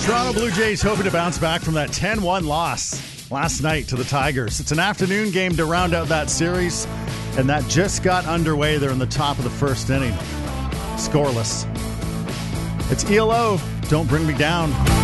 Toronto Blue Jays hoping to bounce back from that 10-1 loss last night to the Tigers. It's an afternoon game to round out that series, and that just got underway there in the top of the first inning. Scoreless. It's ELO. Don't bring me down.